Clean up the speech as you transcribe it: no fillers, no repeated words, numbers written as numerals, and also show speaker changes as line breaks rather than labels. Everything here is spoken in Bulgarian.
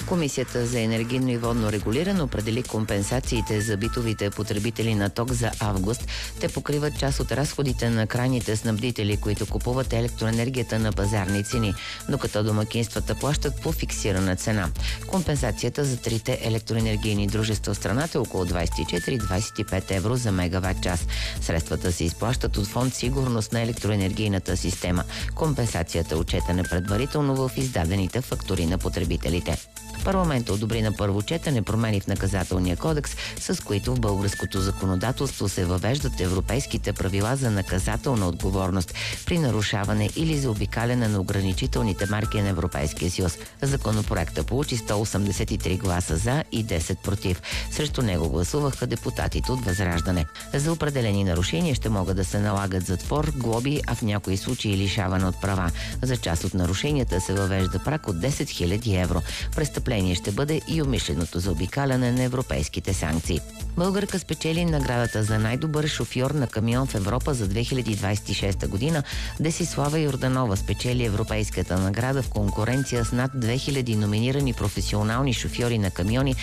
Комисията за енергийно и водно регулиране определи компенсациите за битовите потребители на ток за август. Те покриват част от разходите на крайните снабдители, които купуват електроенергията на пазарни цени, докато домакинствата плащат по фиксирана цена. Компенсацията за трите електроенергийни дружества в страната е около 24-25 евро за мегаватт час. Средствата се изплащат от фонд "Сигурност на електроенергийната система". Компенсацията е отчетена предварително в издадените фактури на потребителите. Парламентът одобри на първо четене промени в наказателния кодекс, с които в българското законодателство се въвеждат европейските правила за наказателна отговорност при нарушаване или заобикаляне на ограничителните марки на Европейския съюз. Законопроектът получи 183 гласа за и 10 против. Срещу него гласуваха депутатите от Възраждане. За определени нарушения ще могат да се налагат затвор, глоби, а в някои случаи лишаване от права. За част от нарушенията се въвежда праг от 10 000 евро. Престъпление ще бъде и умишленото заобикаляне на европейските санкции. Българка спечели наградата за най-добър шофьор на камион в Европа за 2026 година. Десислава Йорданова спечели европейската награда в конкуренция с над 2000 номинирани професионални шофьори на камиони